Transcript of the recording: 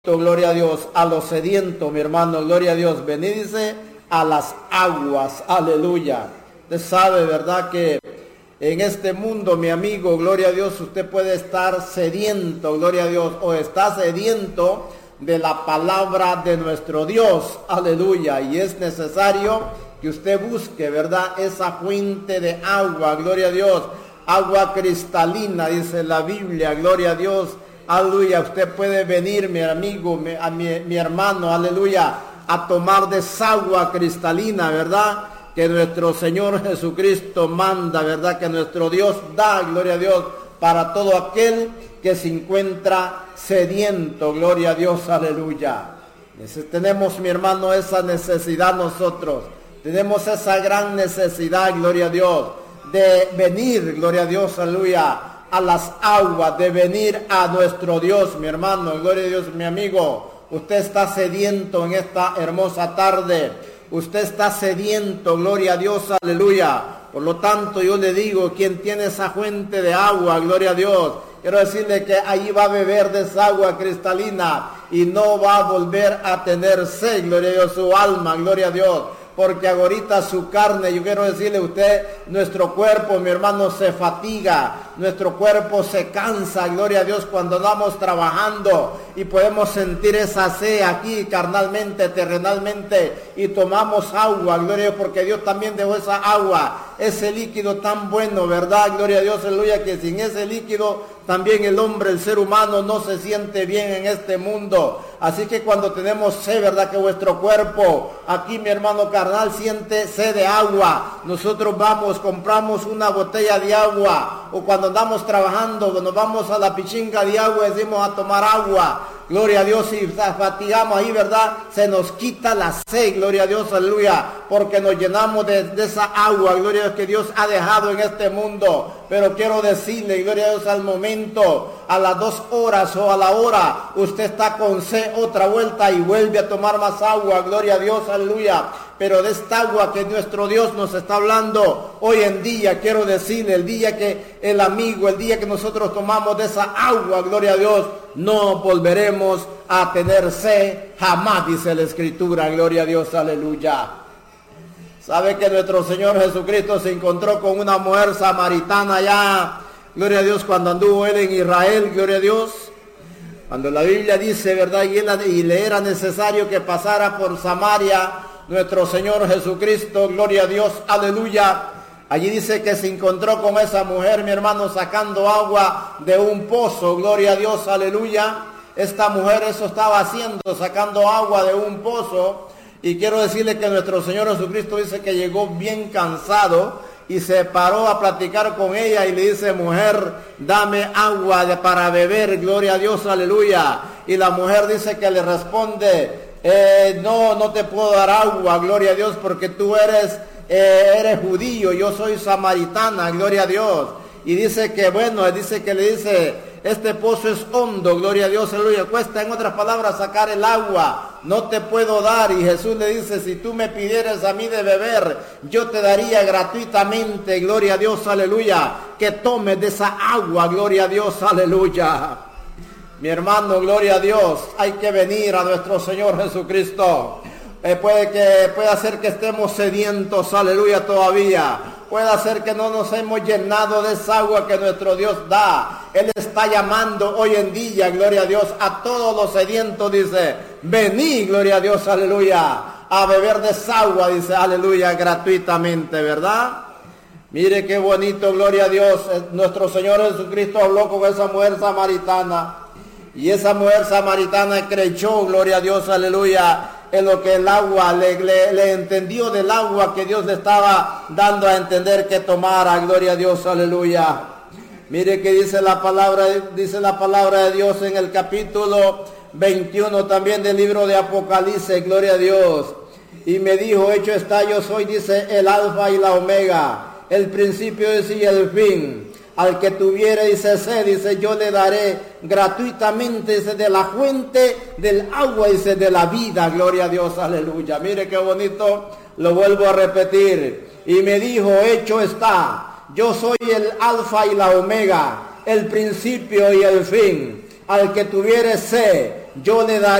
Gloria a Dios, a los sedientos, mi hermano, gloria a Dios, venid, dice, a las aguas, aleluya. Usted sabe, ¿verdad?, que en este mundo, mi amigo, gloria a Dios, usted puede estar sediento, gloria a Dios, o está sediento de la palabra de nuestro Dios, aleluya, y es necesario que usted busque, ¿verdad?, esa fuente de agua, gloria a Dios, agua cristalina, dice la Biblia, gloria a Dios. Aleluya, usted puede venir, mi amigo, mi hermano, aleluya, a tomar de esa agua cristalina, ¿verdad?, que nuestro Señor Jesucristo manda, ¿verdad?, que nuestro Dios da, gloria a Dios, para todo aquel que se encuentra sediento, gloria a Dios, aleluya. Tenemos, mi hermano, esa necesidad nosotros, tenemos esa gran necesidad, gloria a Dios, de venir, gloria a Dios, aleluya, a las aguas, de venir a nuestro Dios, mi hermano, gloria a Dios, mi amigo. Usted está sediento en esta hermosa tarde, usted está sediento, gloria a Dios, aleluya. Por lo tanto, yo le digo, quien tiene esa fuente de agua, gloria a Dios, quiero decirle que ahí va a beber de esa agua cristalina y no va a volver a tener sed, gloria a Dios, su alma, gloria a Dios. Porque ahorita su carne, yo quiero decirle a usted, nuestro cuerpo, mi hermano, se fatiga, nuestro cuerpo se cansa, gloria a Dios, cuando andamos trabajando y podemos sentir esa sed aquí carnalmente, terrenalmente, y tomamos agua, gloria a Dios, porque Dios también dejó esa agua, ese líquido tan bueno, ¿verdad? Gloria a Dios, aleluya, que sin ese líquido también el hombre, el ser humano, no se siente bien en este mundo. Así que cuando tenemos sed, ¿verdad?, que vuestro cuerpo, aquí mi hermano carnal, siente sed de agua, nosotros vamos, compramos una botella de agua, o cuando andamos trabajando, nos vamos a la pichinga de agua, decimos a tomar agua, gloria a Dios, y fatigamos ahí, ¿verdad?, se nos quita la sed, gloria a Dios, aleluya, porque nos llenamos de esa agua, gloria a Dios, que Dios ha dejado en este mundo. Pero quiero decirle, gloria a Dios, al momento, a las 2 horas o a la hora, usted está con sed otra vuelta y vuelve a tomar más agua, gloria a Dios, aleluya. Pero de esta agua que nuestro Dios nos está hablando hoy en día, quiero decirle, el día que el amigo, el día que nosotros tomamos de esa agua, gloria a Dios, no volveremos a tener sed jamás, dice la Escritura, gloria a Dios, aleluya. Sabe que nuestro Señor Jesucristo se encontró con una mujer samaritana allá, gloria a Dios, cuando anduvo él en Israel, gloria a Dios. Cuando la Biblia dice, ¿verdad?, y le era necesario que pasara por Samaria, nuestro Señor Jesucristo, gloria a Dios, aleluya. Allí dice que se encontró con esa mujer, mi hermano, sacando agua de un pozo, gloria a Dios, aleluya. Esta mujer eso estaba haciendo, sacando agua de un pozo. Y quiero decirle que nuestro Señor Jesucristo dice que llegó bien cansado y se paró a platicar con ella y le dice, mujer, dame agua para beber, gloria a Dios, aleluya. Y la mujer dice que le responde, no te puedo dar agua, gloria a Dios, porque tú eres judío, yo soy samaritana, gloria a Dios. Y dice que, bueno, dice que le dice, este pozo es hondo, gloria a Dios, aleluya, cuesta, en otras palabras, sacar el agua, no te puedo dar. Y Jesús le dice, si tú me pidieras a mí de beber, yo te daría gratuitamente, gloria a Dios, aleluya, que tomes de esa agua, gloria a Dios, aleluya. Mi hermano, gloria a Dios, hay que venir a nuestro Señor Jesucristo. Puede hacer que estemos sedientos, aleluya, todavía. Puede hacer que no nos hemos llenado de esa agua que nuestro Dios da. Él está llamando hoy en día, gloria a Dios, a todos los sedientos, dice, vení, gloria a Dios, aleluya, a beber de esa agua, dice, aleluya, gratuitamente, ¿verdad? Mire qué bonito, gloria a Dios, nuestro Señor Jesucristo habló con esa mujer samaritana, y esa mujer samaritana creyó, gloria a Dios, aleluya, en lo que el agua, le entendió del agua que Dios le estaba dando a entender que tomara, gloria a Dios, aleluya. Mire que dice la palabra de Dios en el capítulo 21 también del libro de Apocalipsis, gloria a Dios. Y me dijo, hecho está, yo soy, dice, el alfa y la omega, el principio, dice, y el fin. Al que tuviere, dice, sed, dice, yo le daré gratuitamente, dice, de la fuente del agua, dice, de la vida, gloria a Dios, aleluya. Mire qué bonito, lo vuelvo a repetir. Y me dijo, hecho está, yo soy el alfa y la omega, el principio y el fin. Al que tuviere sed, yo le daré